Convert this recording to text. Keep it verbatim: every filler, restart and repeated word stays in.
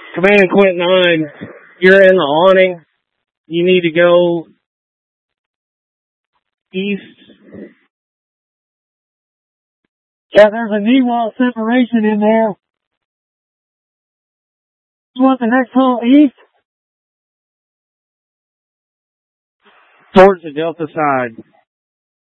Command Quint nine, you're in the awning. You need to go east. Yeah, there's a knee wall separation in there. You want the next hole east? Towards the Delta side.